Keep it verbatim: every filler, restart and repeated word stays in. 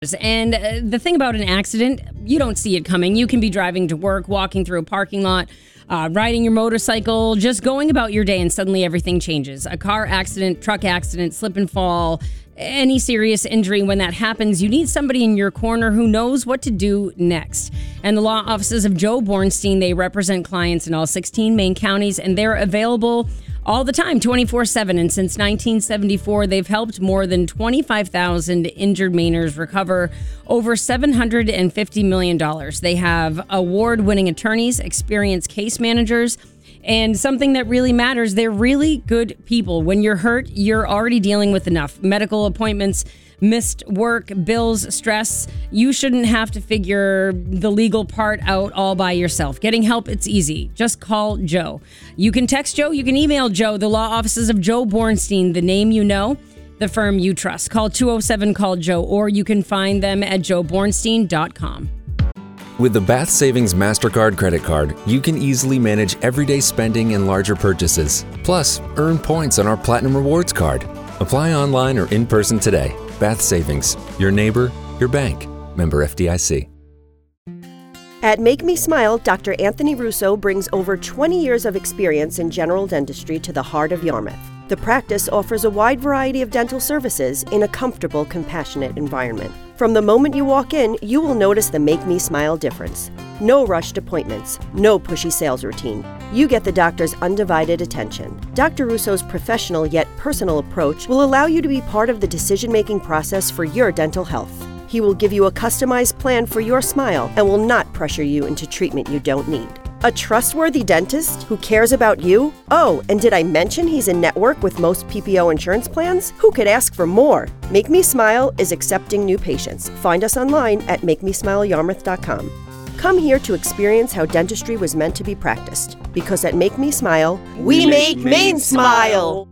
And uh, the thing about an accident, you don't see it coming. You can be driving to work, walking through a parking lot, uh, riding your motorcycle, just going about your day, and suddenly everything changes. A car accident, truck accident, slip and fall, any serious injury. When that happens, you need somebody in your corner who knows what to do next. And the law offices of Joe Bornstein, they represent clients in all sixteen Maine counties, and they're available all the time, twenty-four seven. And since nineteen seventy-four, they've helped more than twenty-five thousand injured Mainers recover over seven hundred fifty million dollars. They have award-winning attorneys, experienced case managers, and something that really matters, they're really good people. When you're hurt, you're already dealing with enough medical appointments, missed work, bills, stress. You shouldn't have to figure the legal part out all by yourself. Getting help, it's easy. Just call Joe. You can text Joe, you can email Joe, the law offices of Joe Bornstein, the name you know, the firm you trust. Call two oh seven, call Joe, or you can find them at joe bornstein dot com. With the Bath Savings MasterCard credit card, you can easily manage everyday spending and larger purchases. Plus, earn points on our Platinum Rewards card. Apply online or in person today. Bath Savings, your neighbor, your bank. Member F D I C. At Make Me Smile, Doctor Anthony Russo brings over twenty years of experience in general dentistry to the heart of Yarmouth. The practice offers a wide variety of dental services in a comfortable, compassionate environment. From the moment you walk in, you will notice the Make Me Smile difference. No rushed appointments, no pushy sales routine. You get the doctor's undivided attention. Doctor Russo's professional yet personal approach will allow you to be part of the decision-making process for your dental health. He will give you a customized plan for your smile and will not pressure you into treatment you don't need. A trustworthy dentist who cares about you? Oh, and did I mention he's in network with most P P O insurance plans? Who could ask for more? Make Me Smile is accepting new patients. Find us online at make me smile yarmouth dot com. Come here to experience how dentistry was meant to be practiced. Because at Make Me Smile, we, we make Maine smile!